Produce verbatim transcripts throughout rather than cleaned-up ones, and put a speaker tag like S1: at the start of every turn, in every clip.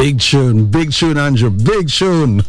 S1: Big tune, big tune, Andrew, big tune.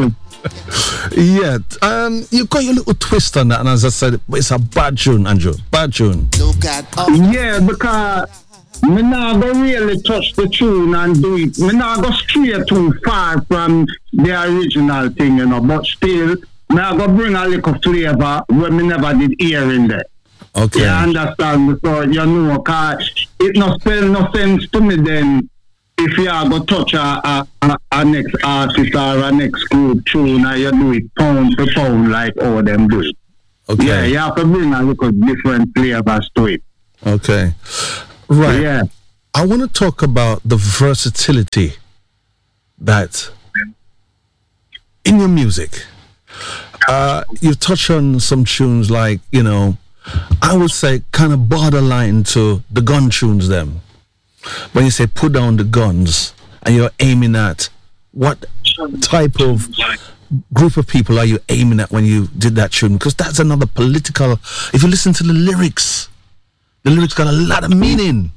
S1: Yeah, um, you got your little twist on that, and as I said, it's a bad tune, Andrew, bad tune.
S2: Yeah, because me not go really touch the tune and do it. Me not go stray too far from the original thing, you know. But still, me I go bring a little flavor where me never did hear in there.
S1: Okay.
S2: You understand me? So you know, cause it no spell no sense to me then. If you are going to touch a, a, a, a next artist or a next group tune, and you do it pound for pound like all them do it.
S1: Okay.
S2: Yeah, you have to bring a little different flavors to it.
S1: Okay. Right.
S2: Yeah.
S1: I want to talk about the versatility that in your music. Uh, you touch on some tunes like, you know, I would say kind of borderline to the gun tunes them. When you say put down the guns and you're aiming at, what type of group of people are you aiming at when you did that tune? Because that's another political, if you listen to the lyrics, the lyrics got a lot of meaning.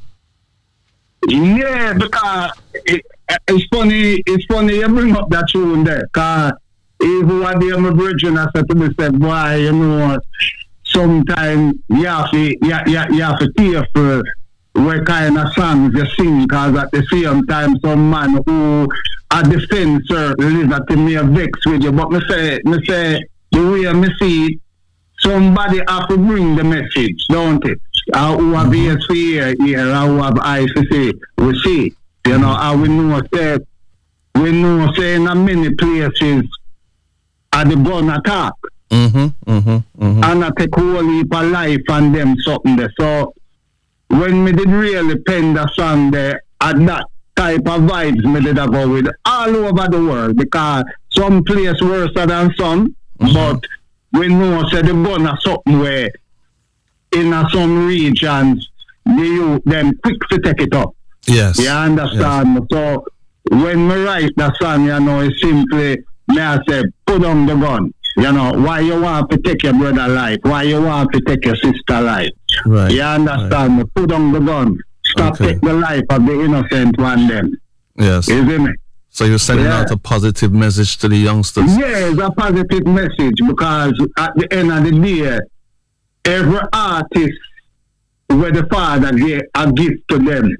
S2: Yeah, because it, it's funny, it's funny you bring up that tune there, because even one day I'm a virgin, I said to myself, boy, you know, sometimes you have to, you, you, you have to careful what kind of songs you sing, because at the same time some man who a defensor liberty may vex with you. But me say, me say the way me see it, somebody have to bring the message, don't it? Uh, who have ears to hear, hear, and who have eyes to see, we see. You know, and we know say, we know say in a many places are the gun attack.
S1: Mm-hmm, mm-hmm, mm-hmm.
S2: And I take whole heap of life and them something there. So when me did really pen the song there, at that type of vibes me did I go with all over the world, because some place worse than some, mm-hmm. but we know say the gun is something where in uh, some regions the youth them quick to take it up.
S1: Yes.
S2: You understand? Yes. So when me write the song, you know, it's simply me I say put on the gun. You know, why you want to take your brother life? Why you want to take your sister life?
S1: Right.
S2: You understand? Right. Put on the gun. Stop
S1: okay.
S2: taking the life of the innocent one them.
S1: Yes.
S2: You see me?
S1: So you're sending yeah. out a positive message to the youngsters?
S2: Yes, a positive message, because at the end of the day, every artist where the father gave a gift to them,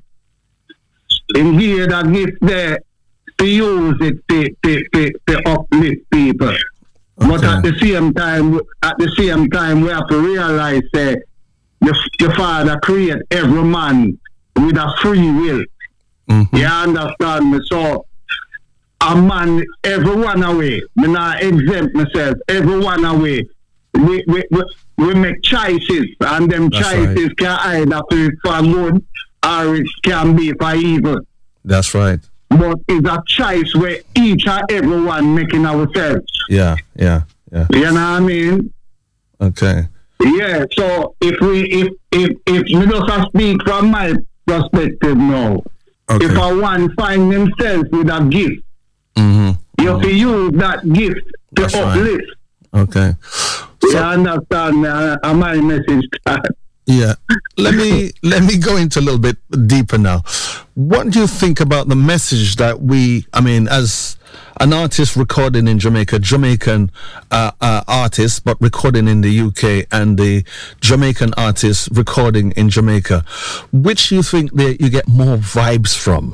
S2: and give that gift there to use it to, to, to, to uplift people. Okay. But at the same time, at the same time, we have to realize that uh, the, the Father created every man with a free will.
S1: Mm-hmm.
S2: You understand me? So a man, everyone away. Me not exempt myself. Everyone away. We we, we we make choices, and them That's choices right. can either be for good or it can be for evil.
S1: That's right.
S2: But it's a choice where each and everyone making ourselves.
S1: Yeah, yeah, yeah.
S2: You know what I mean?
S1: Okay.
S2: Yeah, so if we if if if me just speak from my perspective now,
S1: okay.
S2: if a one find themselves with a gift,
S1: mm-hmm.
S2: you have to use that gift to
S1: That's
S2: uplift.
S1: Right. Okay.
S2: So, you understand uh, uh, my message?
S1: Yeah. Let me let me go into a little bit deeper now. What do you think about the message that we, I mean, as an artist recording in Jamaica, Jamaican uh, uh, artist, but recording in the U K, and the Jamaican artist recording in Jamaica, which do you think that you get more vibes from?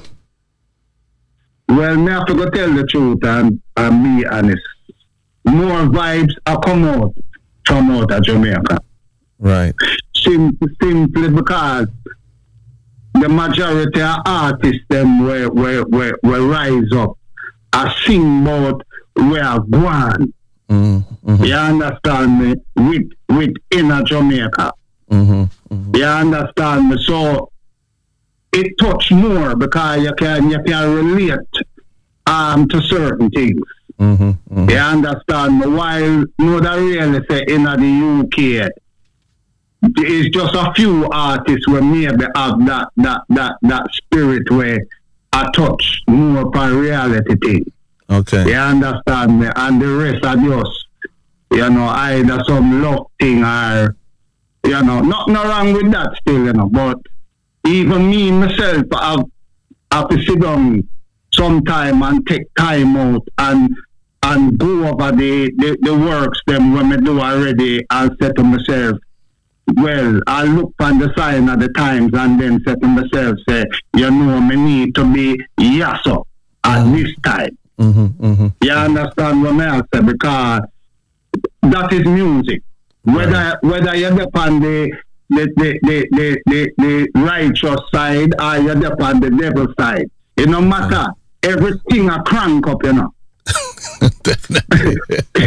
S2: Well, me have to go tell the truth and, and be honest. More vibes are come out from out of Jamaica.
S1: Right.
S2: Simply, simply because the majority of artists them will, will, will, will rise up and sing about where gone.
S1: Mm-hmm.
S2: You understand me? With with inner Jamaica.
S1: Mm-hmm. Mm-hmm.
S2: You understand me? So it touch more because you can you can relate um to certain things.
S1: Mm-hmm. Mm-hmm.
S2: You understand me? While no that really say in the U K, it's just a few artists where maybe have that that that that spirit where I touch more for reality thing.
S1: Okay.
S2: You understand me? And the rest are just, you know, either some luck thing or, you know, nothing wrong with that still, you know. But even me myself, I've, I've to sit down some time and take time out and and go over the, the, the works them when I do already and say to myself, well, I look on the sign of the times and then say to myself, say, you know, me need to be yasso at mm-hmm. this time.
S1: Mm-hmm, mm-hmm.
S2: You understand what I say? Because that is music. Whether right. whether you're upon the the, the, the, the, the the righteous side or you're upon the devil side, it no matter. Mm-hmm. Everything a crank up, you know.
S1: Definitely.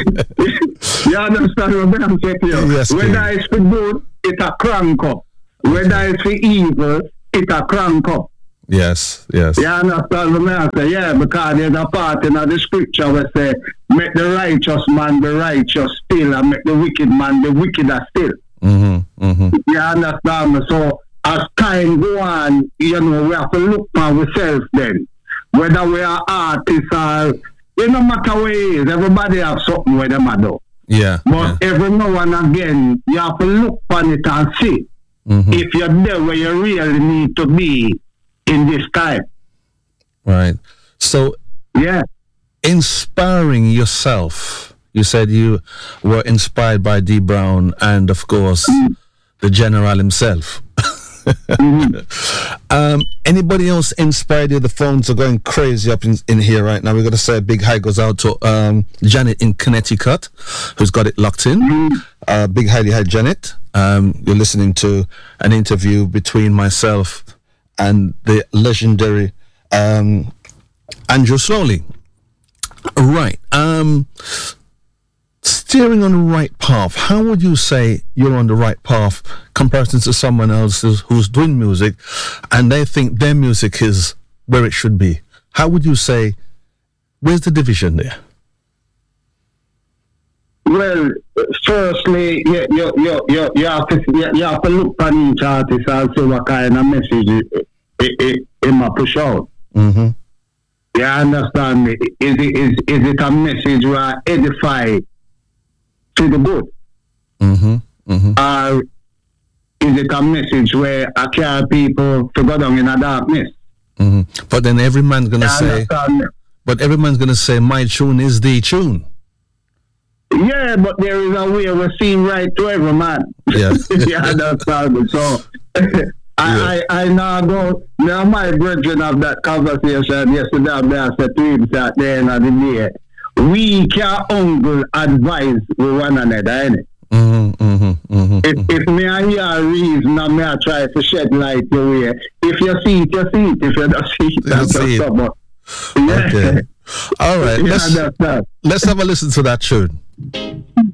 S2: You understand what I'm saying to you?
S1: Yes,
S2: Whether
S1: please.
S2: it's for good, it's a crank up. Whether it's for evil, it's a crank up.
S1: Yes, yes.
S2: You understand what I'm saying? Yeah, because there's a part in the scripture where say, make the righteous man be righteous still and make the wicked man be wickeder still.
S1: Mm-hmm, mm-hmm.
S2: You understand me? So as time go on, you know, we have to look for ourselves then. Whether we are artists or, it no matter where it is, everybody have something where them are do.
S1: Yeah.
S2: But
S1: yeah.
S2: every now and again, you have to look on it and see
S1: mm-hmm.
S2: if you're there where you really need to be in this time.
S1: Right. So,
S2: yeah.
S1: Inspiring yourself, you said you were inspired by Dee Brown and, of course, mm-hmm. the General himself. mm-hmm. um, anybody else inspired you? The phones are going crazy up in, in here right now. We're going to say a big hi goes out to um, Janet in Connecticut, who's got it locked in. Mm-hmm. Uh, big hi, hi, Janet. Um, you're listening to an interview between myself and the legendary um, Andrew Slowly. Right. Um, steering on the right path. How would you say you're on the right path compared to someone else who's, who's doing music and they think their music is where it should be? How would you say, where's the division there?
S2: Well, firstly, you, you, you, you, you, have to, you, you have to look at each artist and see what kind of message it, it, it, it might push out.
S1: Mm-hmm.
S2: You understand me? Is it, is, is it a message where edify to the good?
S1: Mm-hmm. Mm-hmm.
S2: Or is it a message where I carry people to go down in a darkness?
S1: Mm-hmm. But then every man's going to say,
S2: me?
S1: but every man's going to say, my tune is the tune.
S2: Yeah, but there is a way we seem right to every man.
S1: Yeah.
S2: You understand me? So, I, yeah. I, I now go, now my brethren have that conversation yesterday, I said to him at the end of the day, we can humble advise with one another, innit?
S1: Mm-hmm, mm-hmm, mm-hmm,
S2: if,
S1: mm-hmm.
S2: if me and you are reason and me I try to shed light your way, if you see it, you see it. If you don't see it, that's
S1: see it.
S2: Yeah.
S1: Okay. All right. Let's,
S2: understand?
S1: let's have a listen to that tune.